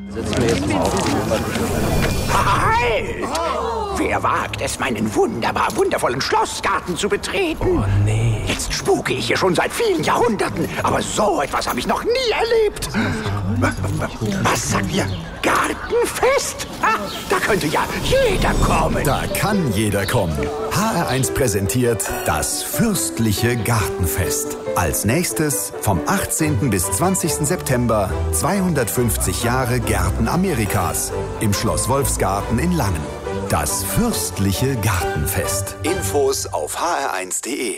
Halt! Wer wagt es, meinen wundervollen Schlossgarten zu betreten? Oh, nee. Jetzt spuke ich hier schon seit vielen Jahrhunderten, aber so etwas habe ich noch nie erlebt. Was sagt ihr? Gartenfest? Da könnte ja jeder kommen. Da kann jeder kommen. HR1 präsentiert das fürstliche Gartenfest. Als nächstes vom 18. bis 20. September 250 Jahre Gärten Amerikas im Schloss Wolfsgarten in Langen. Das fürstliche Gartenfest. Infos auf hr1.de.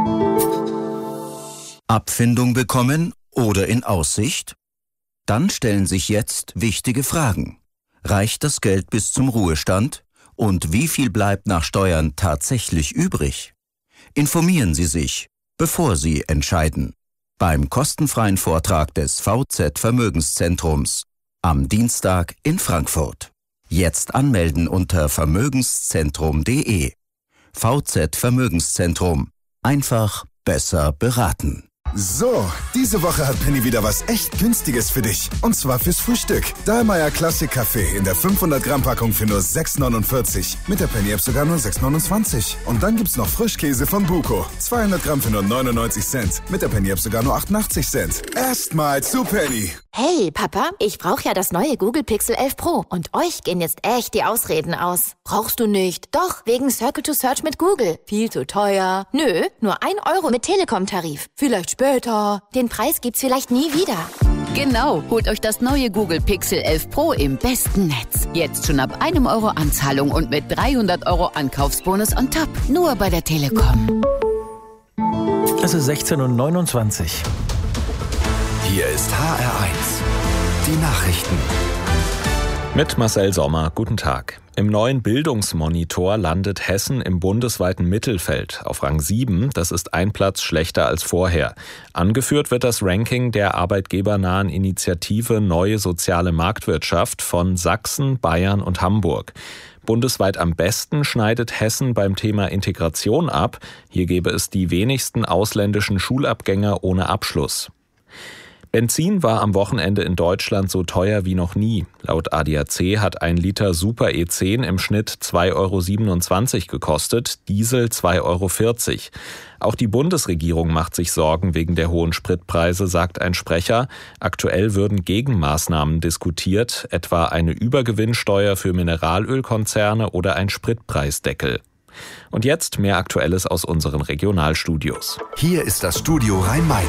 Abfindung bekommen oder in Aussicht? Dann stellen sich jetzt wichtige Fragen. Reicht das Geld bis zum Ruhestand? Und wie viel bleibt nach Steuern tatsächlich übrig? Informieren Sie sich, bevor Sie entscheiden. Beim kostenfreien Vortrag des VZ Vermögenszentrums am Dienstag in Frankfurt. Jetzt anmelden unter vermögenszentrum.de. VZ Vermögenszentrum. Einfach besser beraten. So, diese Woche hat Penny wieder was echt Günstiges für dich. Und zwar fürs Frühstück. Dahlmeier Classic Kaffee in der 500 Gramm Packung für nur 6,49. Mit der Penny App sogar nur 6,29. Und dann gibt's noch Frischkäse von Buko. 200 Gramm für nur 99 Cent. Mit der Penny App sogar nur 88 Cent. Erstmal zu Penny. Hey, Papa, ich brauche ja das neue Google Pixel 11 Pro. Und euch gehen jetzt echt die Ausreden aus. Brauchst du nicht? Doch, wegen Circle to Search mit Google. Viel zu teuer. Nö, nur 1 Euro mit Telekom-Tarif. Vielleicht später. Den Preis gibt's vielleicht nie wieder. Genau, holt euch das neue Google Pixel 11 Pro im besten Netz. Jetzt schon ab 1 Euro Anzahlung und mit 300 Euro Ankaufsbonus on top. Nur bei der Telekom. Es ist 16:29 Uhr. Hier ist HR1. Die Nachrichten. Mit Marcel Sommer, guten Tag. Im neuen Bildungsmonitor landet Hessen im bundesweiten Mittelfeld auf Rang 7. Das ist ein Platz schlechter als vorher. Angeführt wird das Ranking der arbeitgebernahen Initiative Neue Soziale Marktwirtschaft von Sachsen, Bayern und Hamburg. Bundesweit am besten schneidet Hessen beim Thema Integration ab. Hier gäbe es die wenigsten ausländischen Schulabgänger ohne Abschluss. Benzin war am Wochenende in Deutschland so teuer wie noch nie. Laut ADAC hat ein Liter Super E10 im Schnitt 2,27 € gekostet, Diesel 2,40 €. Auch die Bundesregierung macht sich Sorgen wegen der hohen Spritpreise, sagt ein Sprecher. Aktuell würden Gegenmaßnahmen diskutiert, etwa eine Übergewinnsteuer für Mineralölkonzerne oder ein Spritpreisdeckel. Und jetzt mehr Aktuelles aus unseren Regionalstudios. Hier ist das Studio Rhein-Main.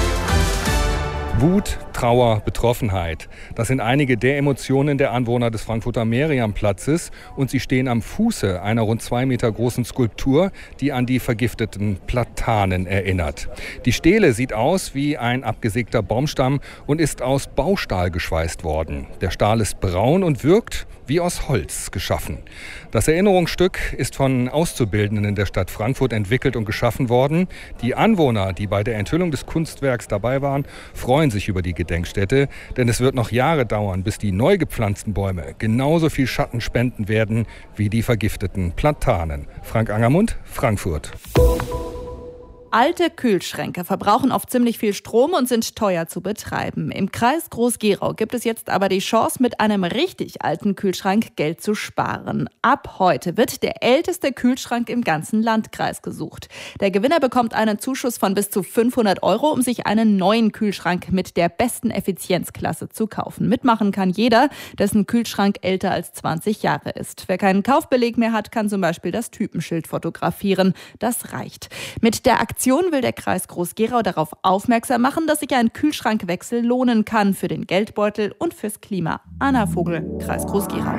Wut, Trauer, Betroffenheit. Das sind einige der Emotionen der Anwohner des Frankfurter Meriam-Platzes und sie stehen am Fuße einer rund 2 Meter großen Skulptur, die an die vergifteten Platanen erinnert. Die Stele sieht aus wie ein abgesägter Baumstamm und ist aus Baustahl geschweißt worden. Der Stahl ist braun und wirkt wie aus Holz geschaffen. Das Erinnerungsstück ist von Auszubildenden der Stadt Frankfurt entwickelt und geschaffen worden. Die Anwohner, die bei der Enthüllung des Kunstwerks dabei waren, freuen sich über die Gedenkstätte, denn es wird noch Jahre dauern, bis die neu gepflanzten Bäume genauso viel Schatten spenden werden wie die vergifteten Platanen. Frank Angermund, Frankfurt. Alte Kühlschränke verbrauchen oft ziemlich viel Strom und sind teuer zu betreiben. Im Kreis Groß-Gerau gibt es jetzt aber die Chance, mit einem richtig alten Kühlschrank Geld zu sparen. Ab heute wird der älteste Kühlschrank im ganzen Landkreis gesucht. Der Gewinner bekommt einen Zuschuss von bis zu 500 €, um sich einen neuen Kühlschrank mit der besten Effizienzklasse zu kaufen. Mitmachen kann jeder, dessen Kühlschrank älter als 20 Jahre ist. Wer keinen Kaufbeleg mehr hat, kann zum Beispiel das Typenschild fotografieren. Das reicht. Mit der Aktion will der Kreis Groß-Gerau darauf aufmerksam machen, dass sich ein Kühlschrankwechsel lohnen kann für den Geldbeutel und fürs Klima. Anna Vogel, Kreis Groß-Gerau.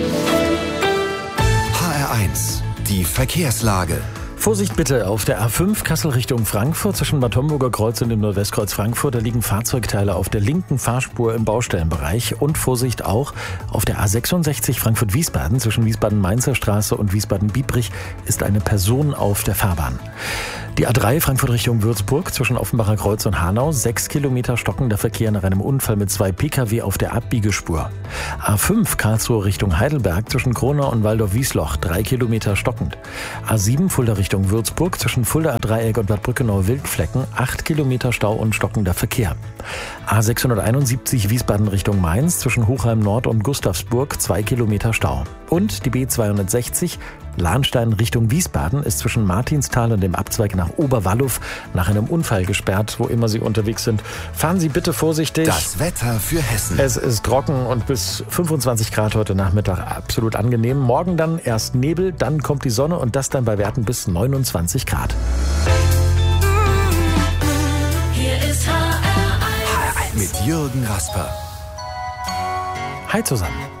HR1, die Verkehrslage. Vorsicht bitte auf der A5 Kassel Richtung Frankfurt zwischen Bad Homburger Kreuz und dem Nordwestkreuz Frankfurt. Da liegen Fahrzeugteile auf der linken Fahrspur im Baustellenbereich. Und Vorsicht auch auf der A66 Frankfurt-Wiesbaden zwischen Wiesbaden-Mainzer Straße und Wiesbaden-Biebrich ist eine Person auf der Fahrbahn. Die A3 Frankfurt Richtung Würzburg zwischen Offenbacher Kreuz und Hanau. 6 Kilometer stockender Verkehr nach einem Unfall mit 2 Pkw auf der Abbiegespur. A5 Karlsruhe Richtung Heidelberg zwischen Kronau und Waldorf-Wiesloch. 3 Kilometer stockend. A7 Fulda Richtung Würzburg zwischen Fuldaer Dreieck und Bad Brückenau-Wildflecken. 8 Kilometer Stau und stockender Verkehr. A671 Wiesbaden Richtung Mainz zwischen Hochheim Nord und Gustavsburg. 2 Kilometer Stau. Und die B260 Lahnstein Richtung Wiesbaden ist zwischen Martinstal und dem Abzweig nach Oberwalluw nach einem Unfall gesperrt, wo immer Sie unterwegs sind. Fahren Sie bitte vorsichtig. Das Wetter für Hessen. Es ist trocken und bis 25 Grad heute Nachmittag absolut angenehm. Morgen dann erst Nebel, dann kommt die Sonne und das dann bei Werten bis 29 Grad. Hier ist HR1 mit Jürgen Rasper. Hi zusammen.